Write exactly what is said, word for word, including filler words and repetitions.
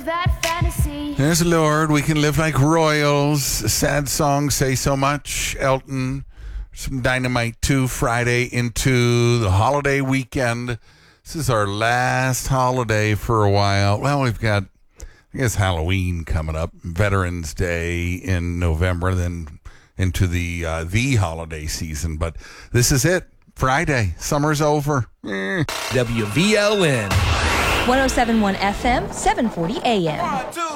that fantasy. Yes, Lord, we can live like royals. Sad song, Say So Much. Elton, some Dynamite two, Friday into the holiday weekend. This is our last holiday for a while. Well, we've got, I guess, Halloween coming up, Veterans Day in November, then into the uh, the holiday season. But this is it. Friday. Summer's over. Eh. W V L N. one oh seven point one F M, seven forty A M.